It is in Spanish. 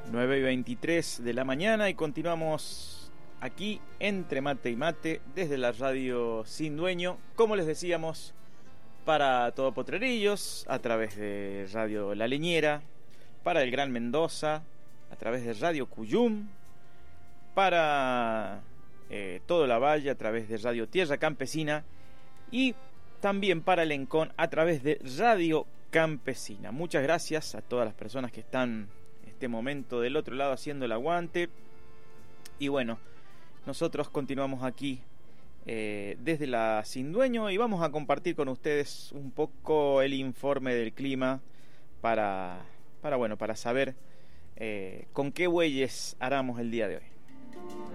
9:23 de la mañana y continuamos aquí entre mate y mate desde la radio Sin Dueño, como les decíamos, para todo Potrerillos a través de Radio La Leñera, para el Gran Mendoza a través de Radio Cuyum, para todo la Valle a través de Radio Tierra Campesina y también para Lencón a través de Radio Campesina. Muchas gracias a todas las personas que están en este momento del otro lado haciendo el aguante. Y bueno, nosotros continuamos aquí desde la Sin Dueño y vamos a compartir con ustedes un poco el informe del clima para saber con qué bueyes aramos el día de hoy.